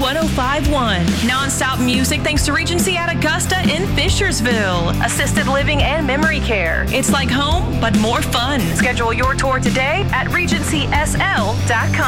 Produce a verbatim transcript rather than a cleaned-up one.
one oh five point one. Non-stop music thanks to Regency at Augusta in Fishersville. Assisted living and memory care. It's like home, but more fun. Schedule your tour today at regency s l dot com.